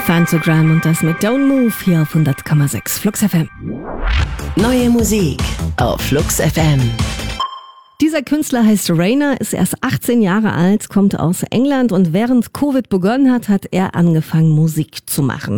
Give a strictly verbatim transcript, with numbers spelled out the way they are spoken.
Phantogram und das mit Don't Move hier auf hundert Komma sechs Flux F M. Neue Musik auf Flux F M. Dieser Künstler heißt Rainer, ist erst achtzehn Jahre alt, kommt aus England und während Covid begonnen hat, hat er angefangen Musik zu machen.